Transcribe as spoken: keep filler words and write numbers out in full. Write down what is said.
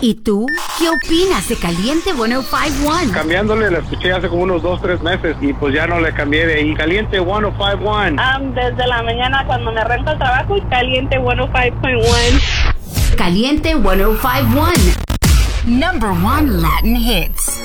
¿Y tú? ¿Qué opinas de Caliente ciento cincuenta y uno? Cambiándole, la escuché hace como unos dos, tres meses y pues ya no le cambié de ahí. Caliente ciento cincuenta y uno. Um, desde la mañana cuando me arranco el trabajo y Caliente ciento cinco punto uno. Caliente ciento cincuenta y uno. Number one Latin hits.